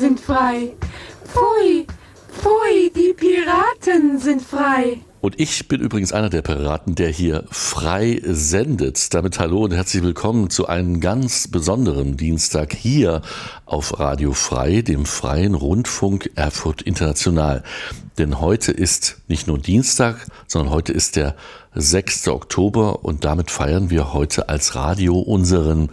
sind frei. Pfui, pfui, die Piraten sind frei. Und ich bin übrigens einer der Piraten, der hier frei sendet. Damit hallo und herzlich willkommen zu einem ganz besonderen Dienstag hier auf Radio Frei, dem Freien Rundfunk Erfurt International. Denn heute ist nicht nur Dienstag, sondern heute ist der 6. Oktober und damit feiern wir heute als Radio unseren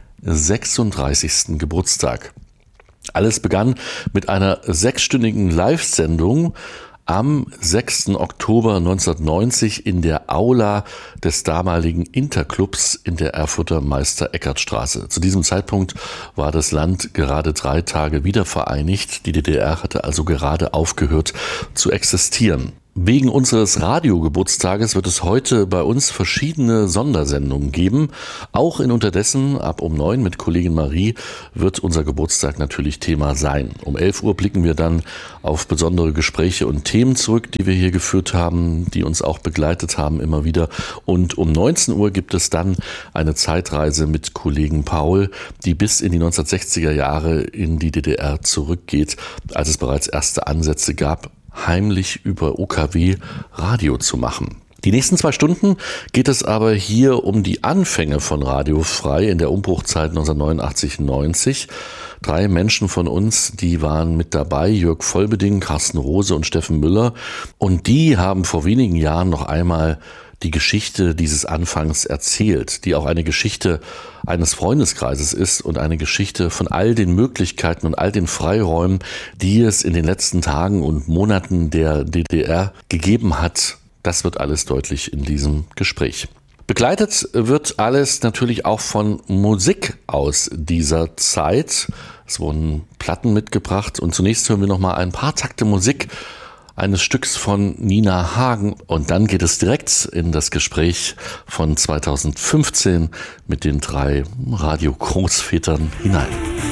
36. Geburtstag. Alles begann mit einer 6-stündigen Live-Sendung am 6. Oktober 1990 in der Aula des damaligen Interclubs in der Erfurter Meister-Eckert-Straße. Zu diesem Zeitpunkt war das Land gerade 3 Tage wiedervereinigt. Die DDR hatte also gerade aufgehört zu existieren. Wegen unseres Radiogeburtstages wird es heute bei uns verschiedene Sondersendungen geben. Auch in Unterdessen ab um 9 mit Kollegin Marie wird unser Geburtstag natürlich Thema sein. Um 11 Uhr blicken wir dann auf besondere Gespräche und Themen zurück, die wir hier geführt haben, die uns auch begleitet haben immer wieder. Und um 19 Uhr gibt es dann eine Zeitreise mit Kollegen Paul, die bis in die 1960er Jahre in die DDR zurückgeht, als es bereits erste Ansätze gab, heimlich über OKW Radio zu machen. Die nächsten 2 Stunden geht es aber hier um die Anfänge von Radio Frei in der Umbruchzeit 1989-90. 3 Menschen von uns, die waren mit dabei, Jörg Vollbeding, Carsten Rose und Steffen Müller. Und die haben vor wenigen Jahren noch einmal die Geschichte dieses Anfangs erzählt, die auch eine Geschichte eines Freundeskreises ist und eine Geschichte von all den Möglichkeiten und all den Freiräumen, die es in den letzten Tagen und Monaten der DDR gegeben hat. Das wird alles deutlich in diesem Gespräch. Begleitet wird alles natürlich auch von Musik aus dieser Zeit. Es wurden Platten mitgebracht und zunächst hören wir noch mal ein paar Takte Musik eines Stücks von Nina Hagen und dann geht es direkt in das Gespräch von 2015 mit den 3 Radio-Großvätern hinein.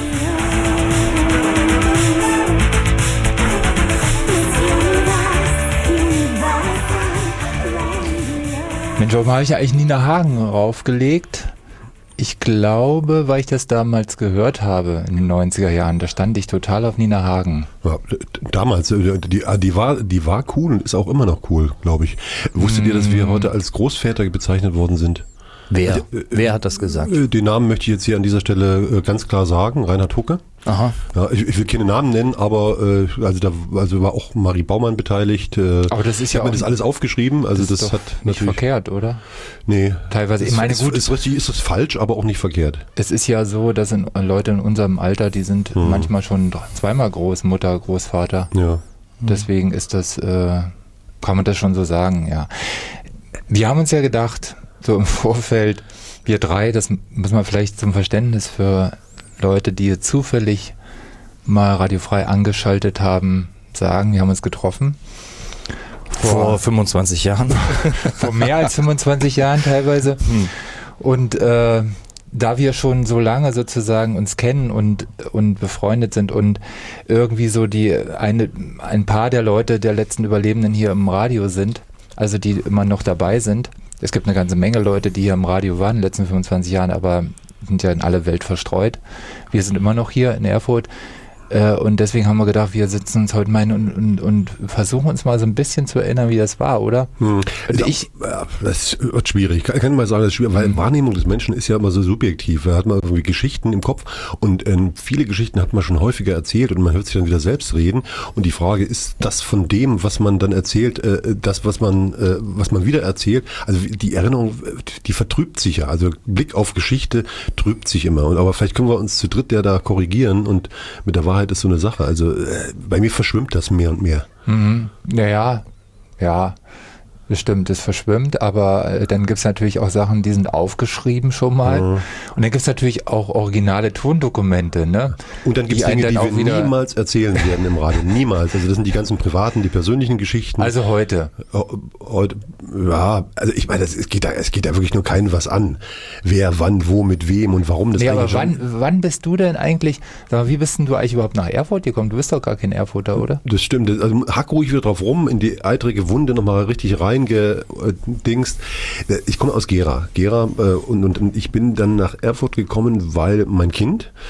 Mensch, warum habe ich eigentlich Nina Hagen raufgelegt? Ich glaube, weil ich das damals gehört habe in den 90er Jahren, da stand ich total auf Nina Hagen. Ja, damals, die war cool und ist auch immer noch cool, glaube ich. Wusstet ihr, dass wir heute als Großväter bezeichnet worden sind? Wer? Wer hat das gesagt? Den Namen möchte ich jetzt hier an dieser Stelle ganz klar sagen, Reinhard Hucke. Aha. Ja, ich will keine Namen nennen, aber also war auch Marie Baumann beteiligt. Aber das ist ja auch, mir das alles aufgeschrieben. Also das hat nicht verkehrt, oder? Nee. Teilweise. Ich meine, gut, ist das falsch, aber auch nicht verkehrt. Es ist ja so, dass Leute in unserem Alter, die sind manchmal schon 2-mal Großmutter, Großvater. Ja. Deswegen ist das, kann man das schon so sagen, ja. Wir haben uns ja gedacht, so im Vorfeld, wir 3, das muss man vielleicht zum Verständnis für Leute, die zufällig mal radiofrei angeschaltet haben, sagen, wir haben uns getroffen. Vor 25 Jahren. Vor mehr als 25 Jahren teilweise. Und da wir schon so lange sozusagen uns kennen und befreundet sind und irgendwie so ein paar der Leute, der letzten Überlebenden hier im Radio sind, also die immer noch dabei sind. Es gibt eine ganze Menge Leute, die hier im Radio waren in den letzten 25 Jahren, aber sind ja in alle Welt verstreut. Wir sind immer noch hier in Erfurt. Und deswegen haben wir gedacht, wir sitzen uns heute mal hin und versuchen uns mal so ein bisschen zu erinnern, wie das war, oder? Und das wird schwierig. Ich kann mal sagen, das ist schwierig, weil Wahrnehmung des Menschen ist ja immer so subjektiv. Da hat man irgendwie Geschichten im Kopf und viele Geschichten hat man schon häufiger erzählt und man hört sich dann wieder selbst reden. Und die Frage ist, das von dem, was man dann erzählt, das, was man wieder erzählt, also die Erinnerung, die vertrübt sich ja. Also Blick auf Geschichte trübt sich immer. Aber vielleicht können wir uns zu dritt da korrigieren und mit der Wahrheit ist so eine Sache. Also bei mir verschwimmt das mehr und mehr. Mhm. Ja, bestimmt, es verschwimmt, aber dann gibt es natürlich auch Sachen, die sind aufgeschrieben schon mal. Mhm. Und dann gibt es natürlich auch originale Tondokumente, ne? Und dann gibt es Dinge, die wir niemals erzählen werden im Radio. Niemals. Also das sind die ganzen privaten, die persönlichen Geschichten. Also heute. Heute, ja, also ich meine, es geht da wirklich nur keinem was an. Wer, wann, wo, mit wem und warum das nee, aber wann bist du denn eigentlich, sag mal, wie bist denn du eigentlich überhaupt nach Erfurt gekommen? Du bist doch gar kein Erfurter, oder? Das stimmt. Also hack ruhig wieder drauf rum, in die eitrige Wunde nochmal richtig reingedingst. Ich komme aus Gera. Und ich bin dann nach Erfurt gekommen, weil mein Kind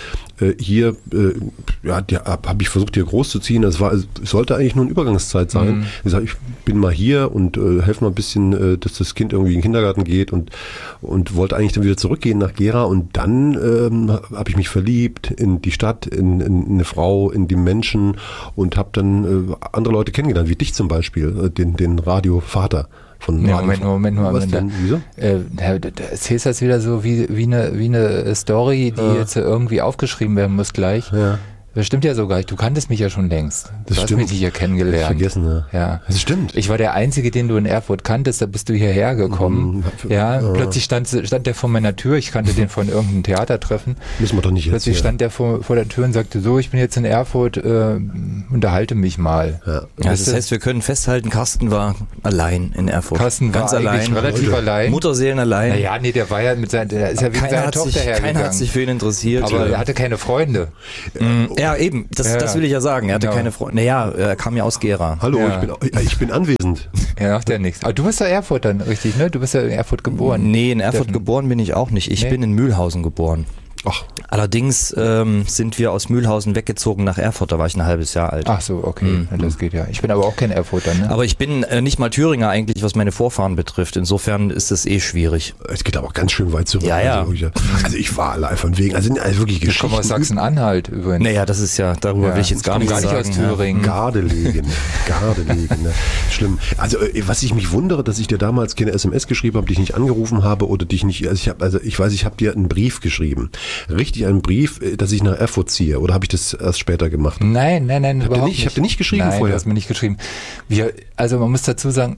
hier, habe ich versucht, hier groß zu ziehen. Es sollte eigentlich nur eine Übergangszeit sein. Ich sage, ich bin mal hier und helfe mal ein bisschen, dass das Kind irgendwie in den Kindergarten geht und wollte eigentlich dann wieder zurückgehen nach Gera. Und dann habe ich mich verliebt in die Stadt, in eine Frau, in die Menschen und habe dann andere Leute kennengelernt, wie dich zum Beispiel, den Radiovater. Moment. Was denn? Wieso? Da erzählst du das wieder so wie eine Story, die jetzt irgendwie aufgeschrieben werden muss gleich. Ja. Das stimmt ja so gar nicht. Du kanntest mich ja schon längst. Du hast mich hier kennengelernt. Vergessen, ja. Das stimmt. Ich war der Einzige, den du in Erfurt kanntest, da bist du hierher gekommen. Plötzlich stand der vor meiner Tür, ich kannte den von irgendeinem Theatertreffen. Müssen wir doch nicht Plötzlich stand der vor der Tür und sagte, so, ich bin jetzt in Erfurt, unterhalte mich mal. Ja. Das heißt, wir können festhalten, Carsten war allein in Erfurt. Carsten ganz war allein. Relativ allein. Mutterseelen allein. Naja, nee, der war ja der ist ja wegen seiner Tochter hergegangen. Keiner hat sich für ihn interessiert. Aber er hatte keine Freunde. Ja, eben. Das will ich ja sagen. Er hatte keine Freunde. Naja, er kam ja aus Gera. Hallo, ich bin anwesend. Ja, macht ja nichts. Aber du bist ja Erfurt dann, richtig, ne? Du bist ja in Erfurt geboren. Nee, in Erfurt geboren bin ich auch nicht. Ich bin in Mühlhausen geboren. Ach. Allerdings sind wir aus Mühlhausen weggezogen nach Erfurt, da war ich ein halbes Jahr alt. Ach so, okay, das geht ja. Ich bin aber auch kein Erfurter, ne? Aber ich bin nicht mal Thüringer eigentlich, was meine Vorfahren betrifft. Insofern ist das schwierig. Es geht aber auch ganz schön weit zurück. Ja. Also ich war allein von wegen, also wirklich Geschichten. Ich komme aus Sachsen-Anhalt übrigens. Naja, das ist ja, darüber will ich jetzt gar nicht sagen. Aus Thüringen. Gardelegen, ne? Schlimm. Also was ich mich wundere, dass ich dir damals keine SMS geschrieben habe, dich nicht angerufen habe oder dich nicht, ich habe dir einen Brief geschrieben. Richtig einen Brief, dass ich nach Erfurt ziehe, oder habe ich das erst später gemacht? Nein, überhaupt nicht. Ich habe dir nicht geschrieben vorher? Nein, du hast mir nicht geschrieben. Also man muss dazu sagen,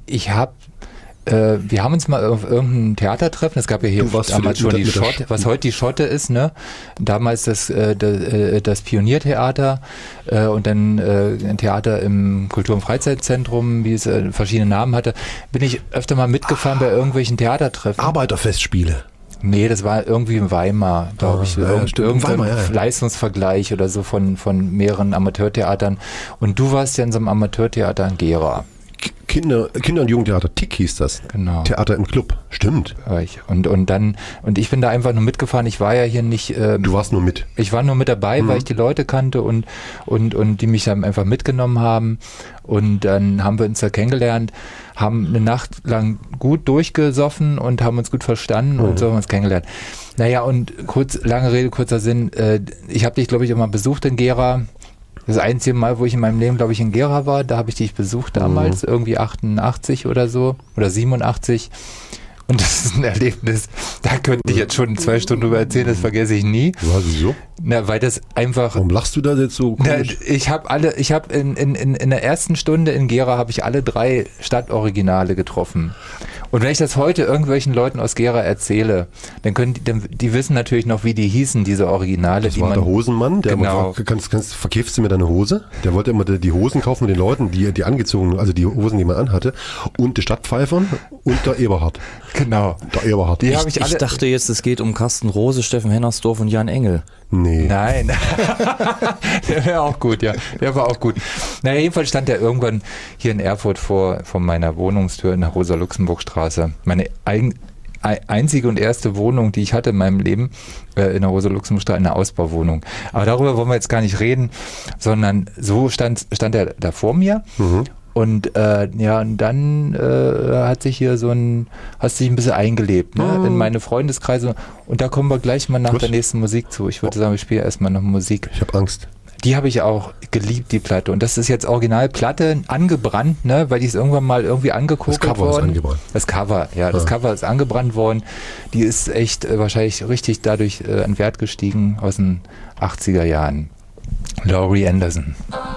wir haben uns mal auf irgendein Theatertreffen, es gab ja hier damals schon die Schotte, was heute die Schotte ist, ne? Damals das Pioniertheater und dann ein Theater im Kultur- und Freizeitzentrum, wie es verschiedene Namen hatte, bin ich öfter mal mitgefahren bei irgendwelchen Theatertreffen. Arbeiterfestspiele. Nee, das war irgendwie in Weimar, glaube ich. Irgendein Leistungsvergleich oder so von mehreren Amateurtheatern. Und du warst ja in so einem Amateurtheater in Gera. Kinder- und Jugendtheater, Tick hieß das. Genau. Theater im Club, stimmt. Und ich bin da einfach nur mitgefahren. Ich war ja hier nicht. Du warst nur mit. Ich war nur mit dabei, weil ich die Leute kannte und die mich dann einfach mitgenommen haben. Und dann haben wir uns da kennengelernt, haben eine Nacht lang gut durchgesoffen und haben uns gut verstanden und so haben wir uns kennengelernt. Naja, und lange Rede, kurzer Sinn, ich habe dich, glaube ich, auch mal besucht in Gera. Das einzige Mal, wo ich in meinem Leben, glaube ich, in Gera war, da habe ich dich besucht damals, irgendwie 88 oder so, oder 87. Und das ist ein Erlebnis, da könnte ich jetzt schon 2 Stunden drüber erzählen, das vergesse ich nie. Wieso? Na, weil das einfach... Warum lachst du da jetzt so komisch? Ich habe in der ersten Stunde in Gera habe ich alle 3 Stadtoriginale getroffen. Und wenn ich das heute irgendwelchen Leuten aus Gera erzähle, dann die wissen natürlich noch, wie die hießen, diese Originale. Das war der Hosenmann, der verkaufst du mir deine Hose? Der wollte immer die Hosen kaufen mit den Leuten, die angezogen, also die Hosen, die man anhatte, und die Stadtpfeifern und der Eberhard. Genau. Der Eberhard. Ich dachte jetzt, es geht um Carsten Rose, Steffen Hennersdorf und Jan Engel. Nee. Nein. Der wäre auch gut, ja. Der war auch gut. Naja, jedenfalls stand er irgendwann hier in Erfurt vor meiner Wohnungstür in der Rosa-Luxemburg-Straße. Meine einzige und erste Wohnung, die ich hatte in meinem Leben, in der Rosa-Luxemburg-Straße, eine Ausbauwohnung. Aber darüber wollen wir jetzt gar nicht reden, sondern so stand er da vor mir. Und und dann hast dich ein bisschen eingelebt, ne? In meine Freundeskreise. Und da kommen wir gleich mal nach der nächsten Musik zu. Ich würde sagen, wir spielen erstmal noch Musik. Ich habe Angst. Die habe ich auch geliebt, die Platte. Und das ist jetzt Originalplatte, angebrannt, ne? Weil die ist irgendwann mal irgendwie angeguckt worden. Das Cover ist angebrannt. Das Cover ist angebrannt worden. Die ist echt wahrscheinlich richtig dadurch an Wert gestiegen aus den 80er Jahren. Laurie Anderson.